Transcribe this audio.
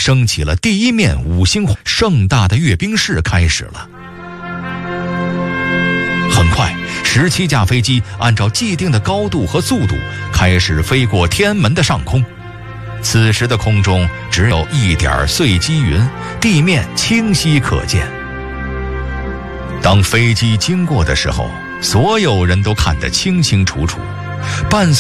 升起了第一面5星红，盛大的阅兵式开始了。很快，17架飞机按照既定的高度和速度开始飞过天安门的上空。此时的空中只有一点碎积云，地面清晰可见。当飞机经过的时候，所有人都看得清清楚楚，伴随